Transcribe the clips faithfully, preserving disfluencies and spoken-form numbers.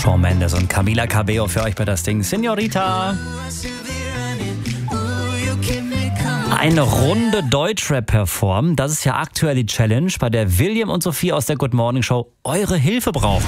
Shawn Mendes und Camila Cabello für euch bei das Ding Señorita. Eine Runde Deutschrap performen, das ist ja aktuell die Challenge, bei der William und Sophie aus der Good Morning Show eure Hilfe brauchen.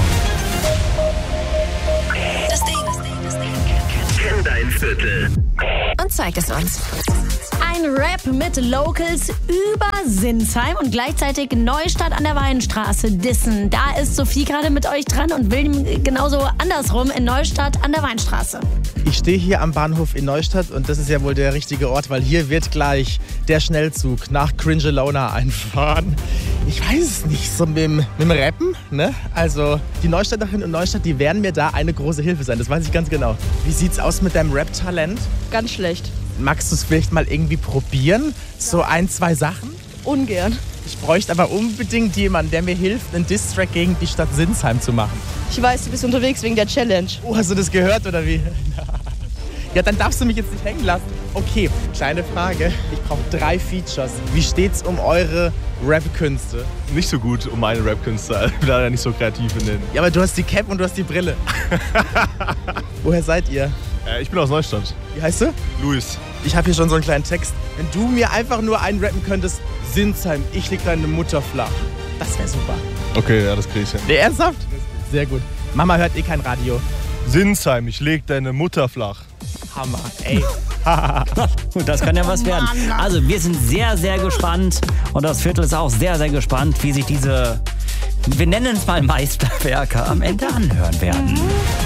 Das Ding. Kenn dein Viertel. Und zeig es uns. Ein Rap mit Locals über Sinsheim und gleichzeitig Neustadt an der Weinstraße dissen. Da ist Sophie gerade mit euch dran und William genauso andersrum in Neustadt an der Weinstraße. Ich stehe hier am Bahnhof in Neustadt und das ist ja wohl der richtige Ort, weil hier wird gleich der Schnellzug nach Cringelona einfahren. Ich weiß es nicht, so mit dem, mit dem Rappen, ne? Also die Neustädterinnen und Neustadt, die werden mir da eine große Hilfe sein, das weiß ich ganz genau. Wie sieht's aus mit deinem Rap-Talent? Ganz schlecht. Magst du es vielleicht mal irgendwie probieren? So ein, zwei Sachen? Ungern. Ich bräuchte aber unbedingt jemanden, der mir hilft, einen Diss-Track gegen die Stadt Sinsheim zu machen. Ich weiß, du bist unterwegs wegen der Challenge. Oh, hast du das gehört oder wie? Ja, dann darfst du mich jetzt nicht hängen lassen. Okay, kleine Frage. Ich brauche drei Features. Wie steht's um eure Rap-Künste? Nicht so gut um meine Rap-Künste. Ich bin leider nicht so kreativ in denen. Ja, aber du hast die Cap und du hast die Brille. Woher seid ihr? Äh, ich bin aus Neustadt. Wie heißt du? Luis. Ich habe hier schon so einen kleinen Text. Wenn du mir einfach nur einrappen könntest, Sinsheim, ich leg deine Mutter flach. Das wäre super. Okay, ja, das krieg ich hin. Nee, ernsthaft? Sehr gut. Mama hört eh kein Radio. Sinsheim, ich leg deine Mutter flach. Hammer, ey. Gut, das kann ja was werden. Also wir sind sehr, sehr gespannt und das Viertel ist auch sehr, sehr gespannt, wie sich diese, wir nennen es mal Meisterwerke, am Ende anhören werden.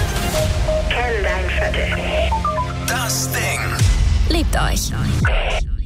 Kenn dein Viertel. Das Ding. Liebt euch.